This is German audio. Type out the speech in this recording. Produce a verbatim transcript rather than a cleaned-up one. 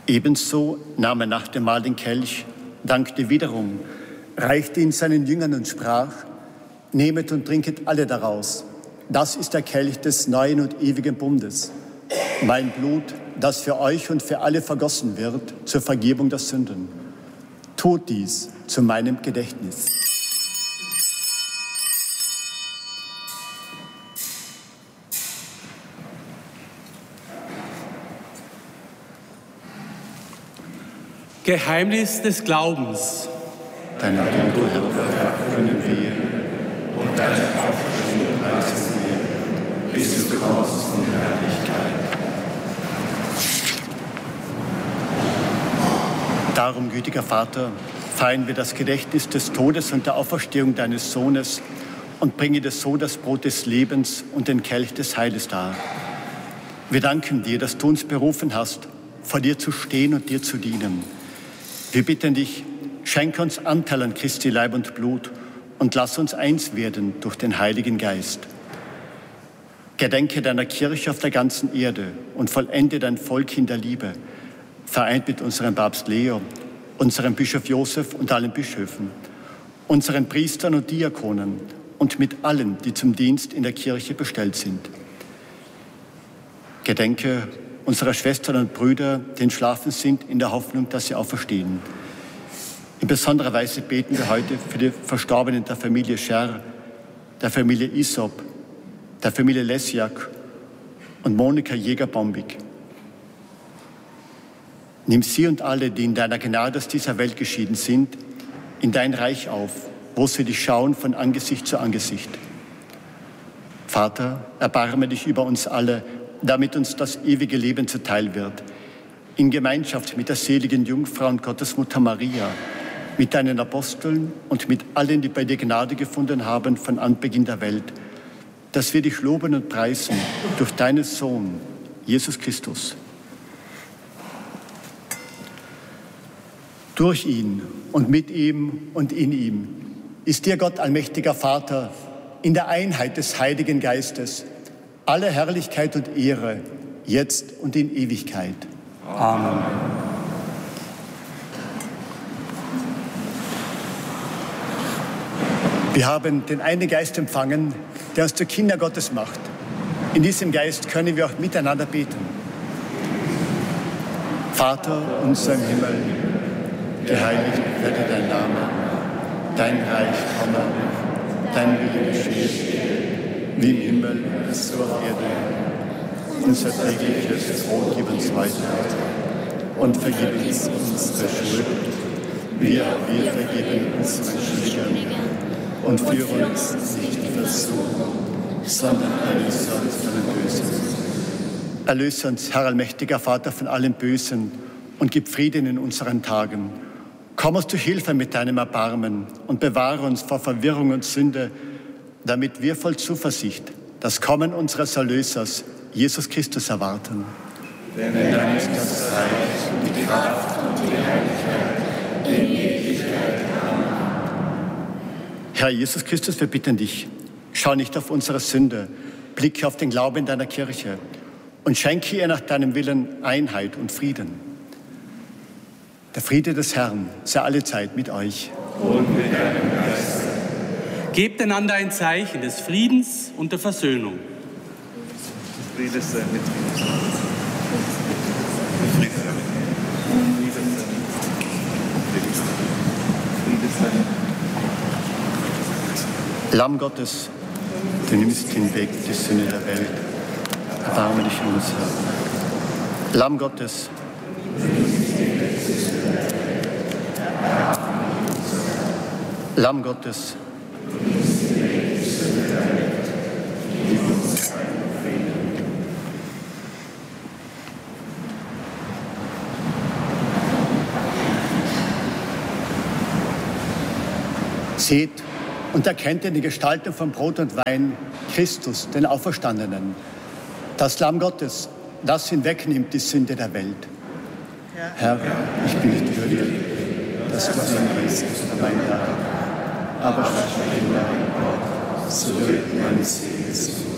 Ebenso nahm er nach dem Mahl den Kelch, dankte wiederum, reichte ihn seinen Jüngern und sprach: Nehmet und trinket alle daraus. Das ist der Kelch des neuen und ewigen Bundes. Mein Blut, das für euch und für alle vergossen wird, zur Vergebung der Sünden. Tut dies zu meinem Gedächtnis. Geheimnis des Glaubens. Deinen Tod, Herr, verkünden wir und deine Auferstehung preisen wir, bis du kommst in Herrlichkeit. Darum, gütiger Vater, feiern wir das Gedächtnis des Todes und der Auferstehung deines Sohnes und bringen dir so das Brot des Lebens und den Kelch des Heiles dar. Wir danken dir, dass du uns berufen hast, vor dir zu stehen und dir zu dienen. Wir bitten dich, schenke uns Anteil an Christi Leib und Blut und lass uns eins werden durch den Heiligen Geist. Gedenke deiner Kirche auf der ganzen Erde und vollende dein Volk in der Liebe, vereint mit unserem Papst Leo, unserem Bischof Josef und allen Bischöfen, unseren Priestern und Diakonen und mit allen, die zum Dienst in der Kirche bestellt sind. Gedenke unserer Schwestern und Brüder, die entschlafen sind, in der Hoffnung, dass sie auferstehen. In besonderer Weise beten wir heute für die Verstorbenen der Familie Scher, der Familie Isop, der Familie Lesiak und Monika Jäger-Bombig. Nimm sie und alle, die in deiner Gnade aus dieser Welt geschieden sind, in dein Reich auf, wo sie dich schauen von Angesicht zu Angesicht. Vater, erbarme dich über uns alle, damit uns das ewige Leben zuteil wird, in Gemeinschaft mit der seligen Jungfrau und Gottesmutter Maria, mit deinen Aposteln und mit allen, die bei dir Gnade gefunden haben von Anbeginn der Welt, dass wir dich loben und preisen durch deinen Sohn, Jesus Christus. Durch ihn und mit ihm und in ihm ist dir, Gott, allmächtiger Vater, in der Einheit des Heiligen Geistes alle Herrlichkeit und Ehre, jetzt und in Ewigkeit. Amen. Wir haben den einen Geist empfangen, der uns zu Kinder Gottes macht. In diesem Geist können wir auch miteinander beten. Vater unser im Himmel, geheiligt werde dein Name, dein Reich komme, dein Wille geschehe, wie im Himmel, so auf Erden. Unser tägliches Brot gib uns heute und vergib uns unsere Schuld, wie auch wir vergeben unseren Schuldigern. Und führe uns nicht in Versuchung, sondern erlöse uns von dem Bösen. Erlöse uns, Herr allmächtiger Vater, von allem Bösen und gib Frieden in unseren Tagen. Komm uns zu Hilfe mit deinem Erbarmen und bewahre uns vor Verwirrung und Sünde, damit wir voll Zuversicht das Kommen unseres Erlösers, Jesus Christus, erwarten. Denn dein ist das Reich und die Kraft und die Herrlichkeit in Ewigkeit. Amen. Herr Jesus Christus, wir bitten dich, schau nicht auf unsere Sünde, blicke auf den Glauben deiner Kirche und schenke ihr nach deinem Willen Einheit und Frieden. Der Friede des Herrn sei allezeit mit euch. Und mit deinem Geist. Gebt einander ein Zeichen des Friedens und der Versöhnung. Friede sei mit uns. Friede sei mit uns. Friede sei mit uns. Lamm Gottes, du nimmst hinweg die Sünde der Welt. Erbarme dich uns, Herr. Lamm Gottes, Lamm Gottes, seht und erkennt in die Gestaltung von Brot und Wein Christus, den Auferstandenen, das Lamm Gottes, das hinwegnimmt die Sünde der Welt. Herr, ich bin nicht würdig, dass du eingehst unter mein Dach, aber sprich mein Wort, so wird meine Seele